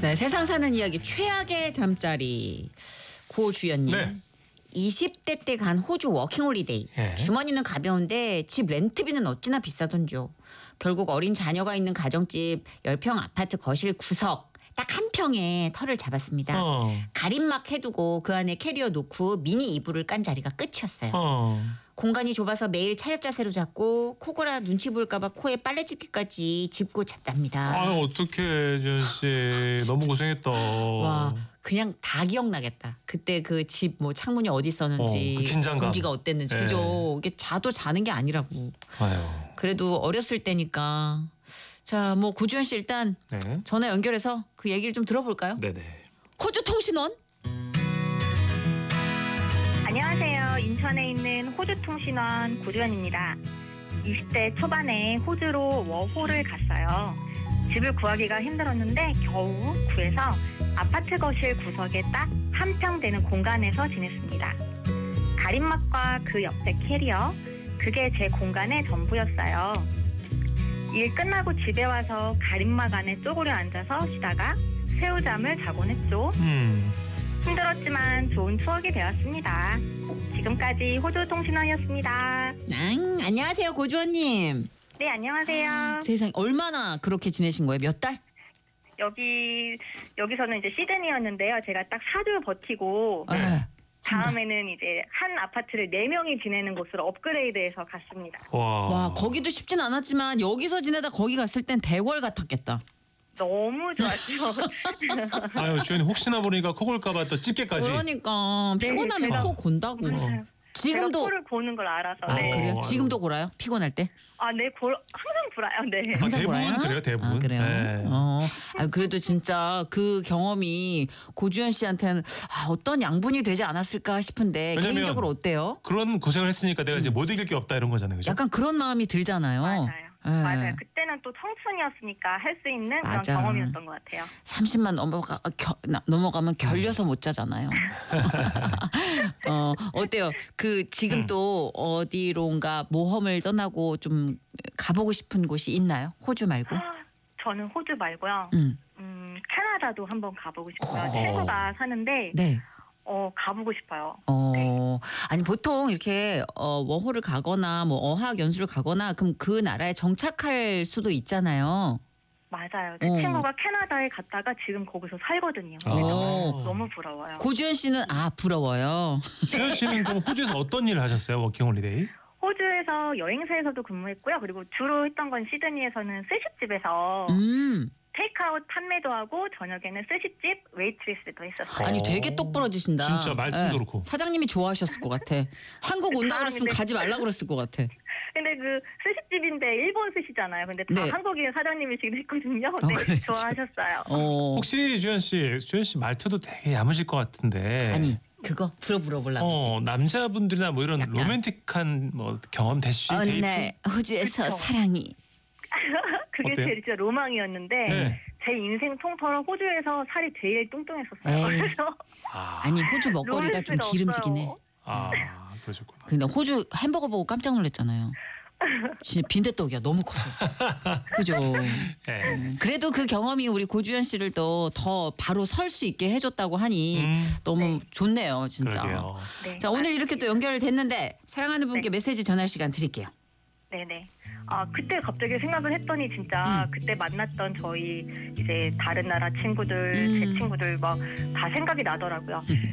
네, 세상 사는 이야기 최악의 잠자리 고주연님. 네. 20대 때 간 호주 워킹홀리데이. 예. 주머니는 가벼운데 집 렌트비는 어찌나 비싸던죠. 결국 어린 자녀가 있는 가정집 10평 아파트 거실 구석 딱 한 평에 털을 잡았습니다. 가림막 해두고 그 안에 캐리어 놓고 미니 이불을 깐 자리가 끝이었어요. 공간이 좁아서 매일 차렷 자세로 잤고 코골아 눈치 볼까 봐 코에 빨래 집기까지 짚고 잤답니다. 아유 어떡해 지연 씨 너무 고생했다. 와 그냥 다 기억나겠다. 그때 그 집 뭐 창문이 어디 있었는지 그 긴장감. 공기가 어땠는지. 네. 그죠. 이게 자도 자는 게 아니라고. 아유. 그래도 어렸을 때니까. 자, 뭐 고주연 씨 일단 네. 전화 연결해서 그 얘기를 좀 들어볼까요? 네네. 호주 통신원. 안녕하세요. 인천에 있는 호주통신원 고주연입니다. 20대 초반에 호주로 워홀을 갔어요. 집을 구하기가 힘들었는데 겨우 구해서 아파트 거실 구석에 딱 한 평 되는 공간에서 지냈습니다. 가림막과 그 옆에 캐리어, 그게 제 공간의 전부였어요. 일 끝나고 집에 와서 가림막 안에 쪼그려 앉아서 쉬다가 새우잠을 자곤 했죠. 힘들었지만 좋은 추억이 되었습니다. 지금까지 호주통신원이었습니다. 안녕하세요 고주연님. 네, 안녕하세요. 세상에 얼마나 그렇게 지내신 거예요? 몇 달? 여기서는 이제 시드니였는데요. 제가 딱 4주 버티고 다음에는 이제 한 아파트를 4명이 지내는 곳으로 업그레이드해서 갔습니다. 와 거기도 쉽진 않았지만 여기서 지내다 거기 갔을 땐 대궐 같았겠다. 너무 좋았죠. 아유 주연이 혹시나 모르니까 코 골까봐 또 집게까지. 그러니까 피곤하면 제가- 코 곤다고. 맞아요. 지금도 제가 코를 고는 걸 알아서. 아 네. 그래요? 아이고. 지금도 골아요? 피곤할 때? 아, 네, 항상 불어요. 네. 아, 항상 대부분 골아요? 그래요 대부분. 아, 그래요? 네. 그래도 진짜 그 경험이 고주연 씨한테는 어떤 양분이 되지 않았을까 싶은데 왜냐면 개인적으로 어때요? 그런 고생을 했으니까 내가 이제 못 이길 게 없다 이런 거잖아요. 그죠? 약간 그런 마음이 들잖아요. 맞아요. 예. 맞아요. 그때는 또 청춘이었으니까 할 수 있는 그런 맞아. 경험이었던 것 같아요. 30만 넘어가면 결려서 못 자잖아요. 어때요? 그 지금 또 어디론가 모험을 떠나고 좀 가보고 싶은 곳이 있나요? 호주 말고? 저는 호주 말고요. 캐나다도 한번 가보고 싶어요. 친구가 사는데 네. 가보고 싶어요. 아니 보통 이렇게 워홀을 가거나 뭐 어학 연수를 가거나 그럼 그 나라에 정착할 수도 있잖아요. 맞아요. 제 친구가 캐나다에 갔다가 지금 거기서 살거든요. 너무 부러워요. 고주연 씨는 부러워요. 주연 씨는 그럼 호주에서 어떤 일을 하셨어요? 워킹홀리데이? 호주에서 여행사에서도 근무했고요. 그리고 주로 했던 건 시드니에서는 스시집에서 테이크아웃 판매도 하고 저녁에는 스시집 웨이트리스도 했었어요. 아니 되게 똑부러지신다. 진짜 말씀도 예. 그렇고. 사장님이 좋아하셨을 것 같아. 한국 온다 그랬으면 가지 말라 그랬을 것 같아. 근데 그 스시집인데 일본 스시잖아요. 근데 다 네. 한국인 사장님이시긴 했거든요. 네, 그래요? 좋아하셨어요. 혹시 주연 씨 말투도 되게 야무질 것 같은데. 아니 그거 들어보려고. 남자분들이나 뭐 이런 약간. 로맨틱한 뭐 경험 대시 데이트. 네, 호주에서 그쵸. 사랑이. 그게 어때요? 제일 진짜 로망이었는데 네. 제 인생 통틀어 호주에서 살이 제일 뚱뚱했었어요. 에이. 그래서 아니 호주 먹거리가 좀 로맨스가 기름지긴 해. 없어요. 그러셨구나. 근데 호주 햄버거 보고 깜짝 놀랐잖아요. 진짜 빈대떡이야. 너무 커서. 그죠. 네. 그래도 그 경험이 우리 고주연 씨를 또 더 바로 설 수 있게 해줬다고 하니 너무 좋네요. 진짜. 그러게요. 네, 자 오늘 이렇게 또 연결됐는데 사랑하는 분께 메시지 전할 시간 드릴게요. 네네. 그때 갑자기 생각을 했더니 진짜 그때 만났던 저희 이제 다른 나라 친구들, 제 친구들 막 다 생각이 나더라고요.